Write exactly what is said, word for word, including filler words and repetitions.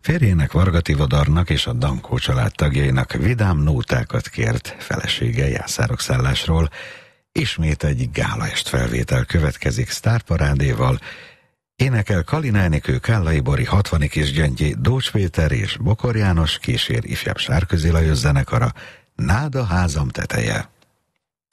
Férjének, Varga Tivodarnak és a Dankó család tagjainak vidám nótákat kért felesége Jászárok szállásról. Ismét egy gálaest felvétel következik sztárparádéval. Énekel Kalina Enikő, Kállai Bori, Hatvani Kisgyöngyi, Dócs Péter és Bokor János, kísér ifjabb Sárközi Lajos zenekara, Náda házam teteje.